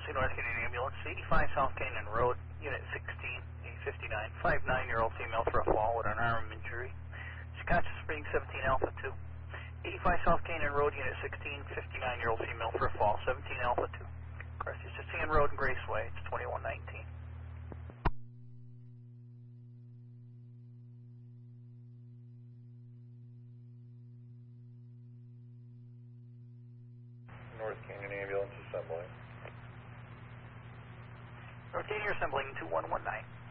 emergency North Canyon Ambulance, 85 South Canyon Road, Unit 16, 859, 59-year-old female for a fall with an arm injury. She's conscious breathing 17 Alpha 2. 85 South Canyon Road, Unit 16, 59-year-old female for a fall, 17 Alpha 2. Crescent Canyon Road and Graceway, it's 2119. North Canyon Ambulance assembling. North Canyon assembling 2119.